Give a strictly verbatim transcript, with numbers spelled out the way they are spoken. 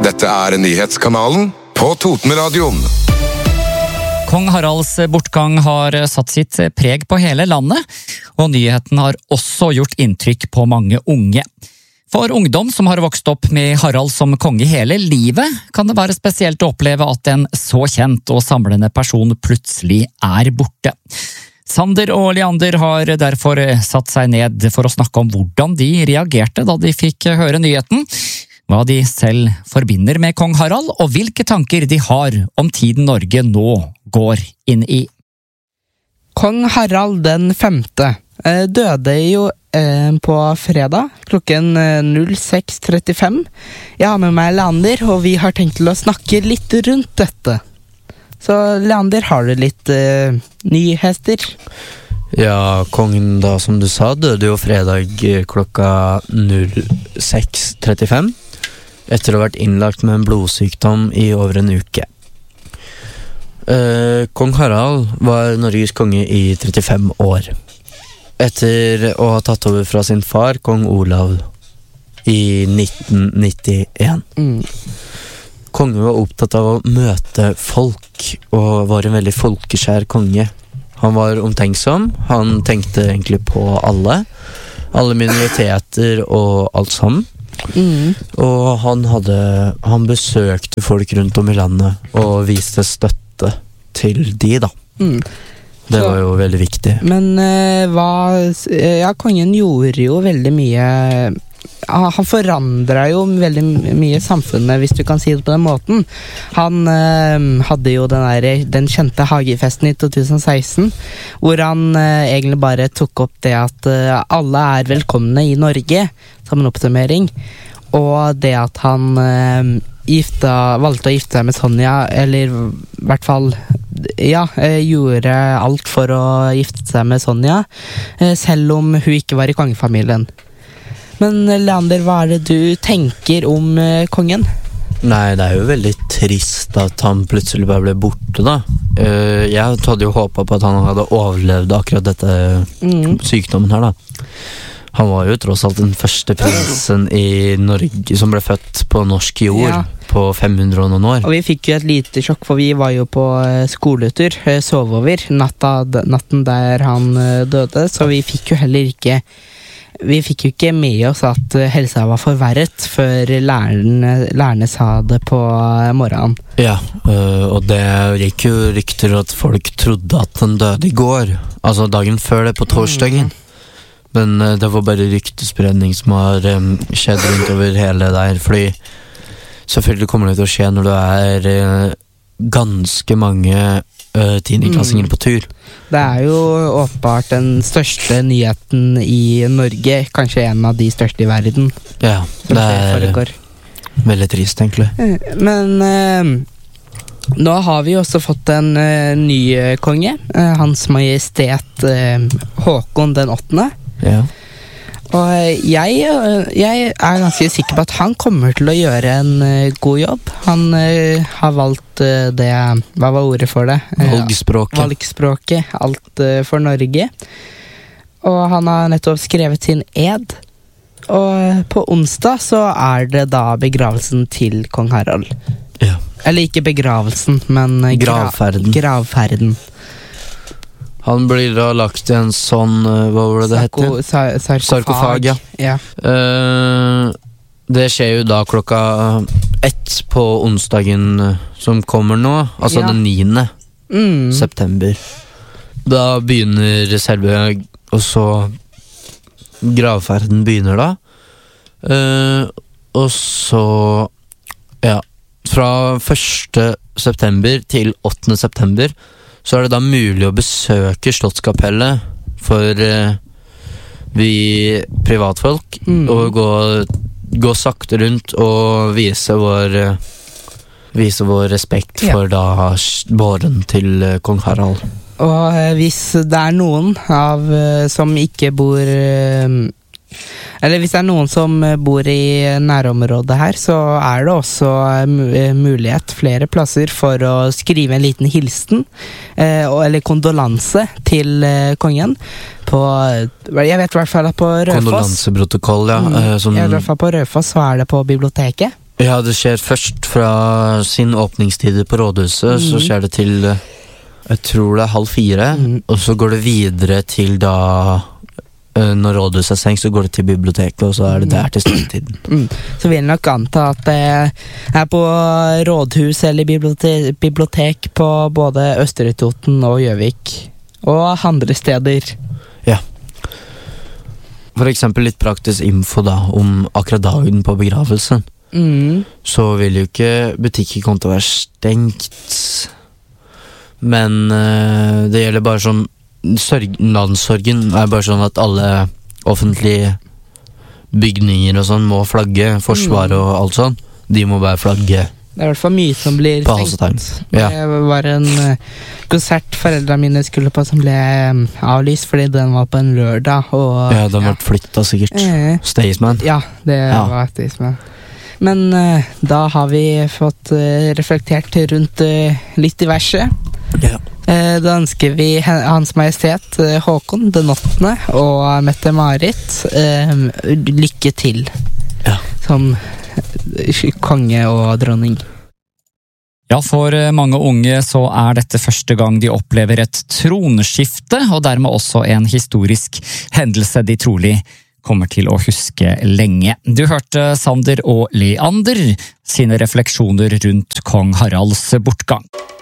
Dette er nyhetskanalen på Totenradioen. Kong Haralds bortgang har satt sitt preg på hele landet, og nyheten har også gjort inntrykk på mange unge. For ungdom som har vokst opp med Harald som konge hele livet, kan det være spesielt å oppleve at en så kjent og samlende person plutselig er borte. Sander og Leander har derfor satt seg ned for å snakke om hvordan de reagerte da de fikk høre nyheten, hva de selv forbinder med kong Harald, og hvilke tanker de har om tiden Norge nå går inn i. Kong Harald den femte døde jo på fredag klokken null seks trettifem. Jeg har med meg Leander, og vi har tenkt til å snakke litt rundt dette. Så Leander, har du litt uh, nyhester? Ja, kongen da, som du sa, døde jo fredag klokka null seks trettifem. Etter å ha vært innlagt med en blodsykdom i over en uke. Eh, Kong Harald var Norges konge i trettifem år. Etter å ha tatt over fra sin far, kong Olav, i nitten nittien. Mm. Kongen var opptatt av å møte folk, og var en veldig folkeskjær konge. Han var omtenksom, han tenkte egentlig på alle, alle minoriteter og alt sammen. Mm. Og han hadde han besøkte folk rundt om i landet og viste støtte til de da. Mm. Det var jo veldig viktig. Men uh, hva ja, kongen gjorde jo veldig mye. Han forandret jo veldig mye i samfunnet, hvis du kan si det på den måten. Han uh, hadde jo den, der, den kjente hagefesten i to tusen seksten, hvor han uh, egentlig bare tok opp det at uh, alle er velkomne i Norge, som en oppsummering. Og det at han uh, gifta, valgte å gifte seg med Sonja, eller i hvert fall ja, uh, gjorde alt for å gifte seg med Sonja, uh, selv om hun ikke var i kongefamilien. Men Leander, hva er det du tenker om uh, kongen? Nei, det er jo veldig trist at han plutselig bare ble borte da. uh, Jeg hadde jo håpet på at han hadde overlevd akkurat dette mm. sykdommen her da. Han var jo tross alt den første prinsen i Norge som ble født på norsk jord, ja. På fem hundre og noen år. Og vi fikk jo et lite sjokk, for vi var jo på skoletur, sove over natta, natten der han døde, så vi fikk jo heller ikke Vi fikk jo ikke med oss at helsa var forverret før lærerne, lærerne sa det på morgenen. Ja, og det gikk jo rykter at folk trodde at han døde i går, altså dagen før det, på torsdagen. Mm. Men det var bare ryktespredning som har um, skjedd rundt over hele der, fordi selvfølgelig kommer det til å skje når du er uh, ganske mange uh, tiendeklassinger mm. på tur. Det er jo åpenbart den største nyheten i Norge, kanskje en av de største i verden. Ja, det er veldig trist egentlig. Men uh, nå har vi også fått en uh, ny konge, uh, Hans Majestet uh, Håkon den åttende. Ja. Og jeg, jeg er ganske sikker på at han kommer til å gjøre en uh, god jobb. Han uh, har valgt uh, det, hva var ordet for det? Valgspråket. Uh, valgspråket, alt uh, for Norge. Og han har nettopp skrevet sin ed. Og på onsdag så er det da begravelsen til kong Harald. Ja. Eller ikke begravelsen, men uh, gravferden. gravferden. Han blir da lagt i en sånn, hva var det det Sarko, heter? Sar sarkofag. Sarkofag, ja. ja. Uh, det skjer jo da klokka ett på onsdagen som kommer nå, altså ja. Den niende mm. september. Da begynner selve, og så gravferden begynner da. Uh, og så, ja, fra første september til åttende september, så er det da mulig å besøke Slottskapellet for uh, vi privatfolk, mm. og gå, gå sakte rundt og vise vår, uh, vise vår respekt ja. For da båren til uh, kong Harald. Og uh, hvis det er noen av, uh, som ikke bor... Uh, Eller hvis det er noen som bor i nærområdet her, så er det også mulighet flere plasser for å skrive en liten hilsen eh, eller kondolanse til eh, kongen på, jeg vet i hvert fall at på Rødfoss kondolanseprotokoll, ja mm, eh, som... Jeg vet i hvert fall på Rødfoss så er det på biblioteket. Ja, det skjer først fra sin åpningstid på rådhuset, mm. så skjer det til, jeg tror det er halv fire, mm. og så går det videre til da, når rådhuset er stengt, så går det til biblioteket, og så er det der til stengetiden. Mm. Så vil jeg nok anta at det er på rådhus eller bibliotek, bibliotek på både Østre Toten og Gjøvik, og andre steder. Ja. For eksempel litt praktisk info da, om akkurat dagen på begravelsen. Mm. Så vil jo ikke butikker komme til å være stengt, men uh, det gjelder bare sånn Sørg, navnsorgen er bare sånn at alle offentlige bygninger og sånn må flagge, forsvar og alt sånn. De må bare flagge. Det er i hvert fall mye som blir stengt. Ja. Det var en konsert foreldrene mine skulle på som ble avlyst fordi den var på en lørdag. Og, ja, den ble ja. flyttet sikkert. Eh. Staysman. Ja, det ja. var Staysman. Men uh, da har vi fått uh, reflektert rundt uh, litt diverse. Ja. Da ønsker vi Hans Majestet Håkon den åttende og Mette-Marit eh, lykke til ja. som konge og dronning. Ja, for mange unge så er dette første gang de opplever et tronskifte, og dermed også en historisk hendelse de trolig kommer til å huske lenge. Du hørte Sander og Leander sine refleksjoner rundt kong Haralds bortgang.